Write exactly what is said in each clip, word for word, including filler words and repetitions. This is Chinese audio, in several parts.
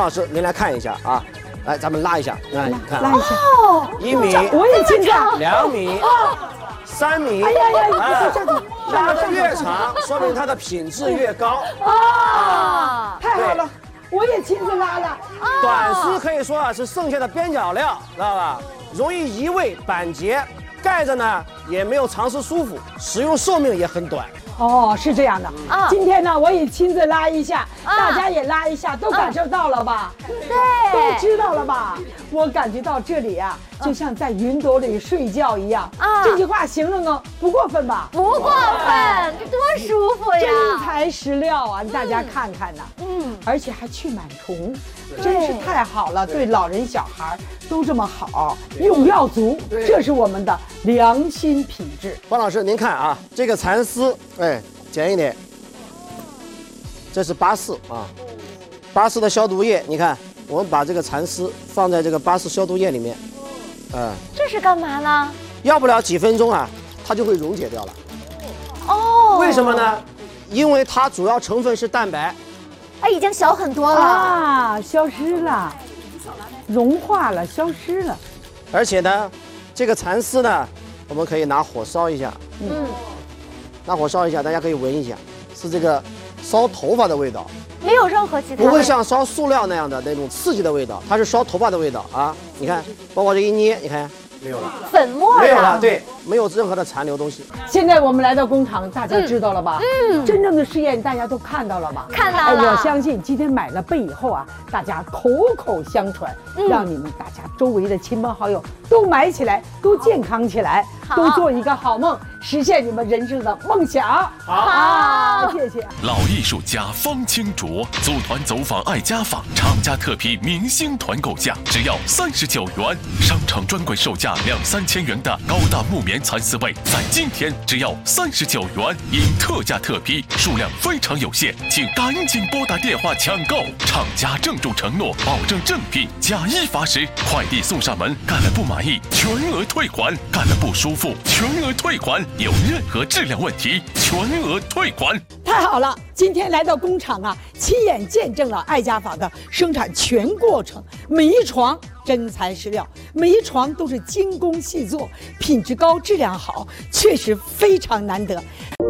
老师您来看一下啊，来咱们拉一下，来你看， 拉一下， 哦， 一米， 我也亲自， 两米，三米， 哎呀呀，你哎这样子拉得越长，说明它的品质越高。 啊，太好了，我也亲自拉了。 短丝可以说啊是剩下的边角料，知道吧？容易移位板结，盖着呢也没有尝试舒服，使用寿命也很短。 哦，是这样的啊今天呢，我也亲自拉一下， 啊大家也拉一下，都感受到了吧？ 对， 都知道了吧？我感觉到这里啊，就像在云朵里睡觉一样。 啊这句话形容呢不过分吧？ 不过分，这多舒服呀！ 真材实料啊！大家看看呐， 嗯， 而且还去螨虫，真是太好了，对老人小孩都这么好，用料足，这是我们的良心品质。 方老师您看啊，这个蚕丝，哎，剪一点，这是八四啊，八四的消毒液，你看，我们把这个蚕丝放在这个八四消毒液里面，嗯、 这是干嘛呢？ 要不了几分钟啊，它就会溶解掉了。 哦， 为什么呢？因为它主要成分是蛋白。 哎，已经小很多了。 啊，消失了，融化了，消失了。 而且呢，这个蚕丝呢，我们可以拿火烧一下， 嗯， 拿火烧一下，大家可以闻一下，是这个烧头发的味道， 没有任何其他的。 不会像烧塑料那样的那种刺激的味道，它是烧头发的味道啊！你看，包括这一捏，你看没有了， 粉末没有了， 啊。 对，没有任何的残留东西。 现在我们来到工厂，大家知道了吧？嗯，真正的试验大家都看到了吧？ 看到了哎我相信今天买了被以后啊，大家口口相传， 嗯让你们大家周围的亲朋好友都买起来，都健康起来， 好都做一个好梦，实现你们人生的梦想。好，谢谢。 老艺术家方清卓组团走访爱家坊，厂家特批明星团购价只要三十九元，商场专柜售价两三千元的高大木棉蚕丝被，在今天只要三十九元，因特价特批，数量非常有限，请赶紧拨打电话抢购。厂家郑重承诺，保证正品，假一罚十，快递送上门，干了不满意全额退款，干了不舒服全额退款，有任何质量问题全额退款。 太好了！今天来到工厂啊，亲眼见证了爱家坊的生产全过程，每一床真材实料，每一床都是精工细作，品质高，质量好，确实非常难得。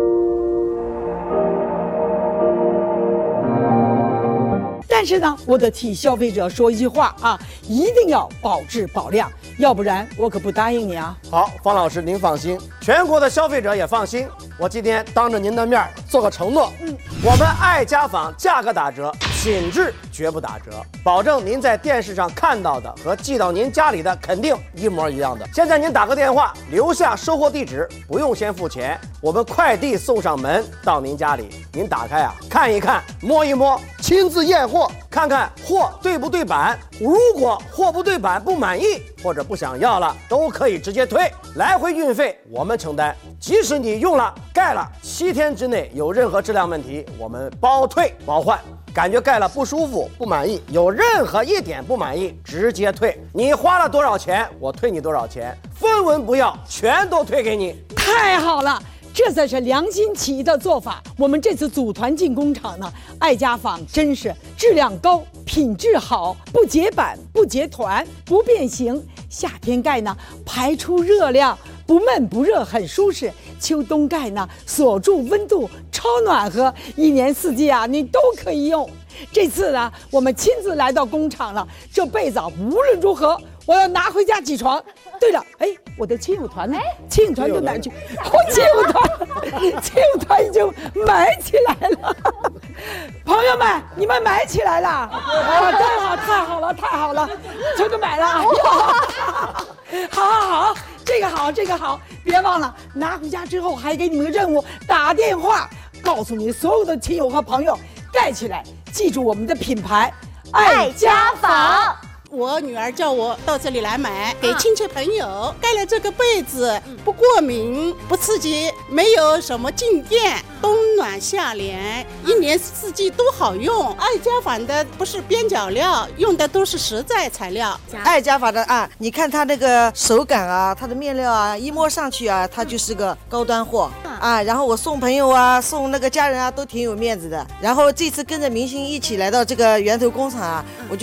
但是呢，我得替消费者说一句话啊，一定要保质保量，要不然我可不答应你啊。 好，方老师您放心，全国的消费者也放心。我今天当着您的面做个承诺，嗯，我们爱家坊价格打折，品质绝不打折，保证您在电视上看到的和寄到您家里的肯定一模一样的。现在您打个电话，留下收货地址，不用先付钱，我们快递送上门到您家里。您打开啊，看一看，摸一摸，亲自验货，看看货对不对版。如果货不对版不满意或者不想要了，都可以直接退，来回运费我们承担。即使你用了盖了七天之内有任何质量问题，我们包退包换。感觉盖了不舒服不满意，有任何一点不满意直接退，你花了多少钱我退你多少钱，分文不要，全都退给你。 太好了！这才是良心企业的做法。我们这次组团进工厂呢，爱家坊真是质量高，品质好，不结板，不结团，不变形。夏天盖呢，排出热量，不闷不热，很舒适。秋冬盖呢，锁住温度，超暖和，一年四季啊，你都可以用。这次呢，我们亲自来到工厂了，这被子啊无论如何我要拿回家起床。对了，哎，我的亲友团呢？亲友团到哪儿去？我亲友团，亲友团已经买起来了。朋友们，你们买起来了？啊，太好，太好了，太好了，全都买了。好好好，这个好，这个好，别忘了拿回家之后还给你们个任务，打电话告诉你所有的亲友和朋友盖起来，记住我们的品牌爱家坊。 我女儿叫我到这里来买，给亲戚朋友盖了这个被子，不过敏，不刺激，没有什么静电，冬暖夏凉，一年四季都好用。爱家坊的不是边角料，用的都是实在材料。 爱家坊的啊，你看它那个手感啊，它的面料啊，一摸上去啊，它就是个高端货啊。然后我送朋友啊，送那个家人啊，都挺有面子的。然后这次跟着明星一起来到这个源头工厂啊，我就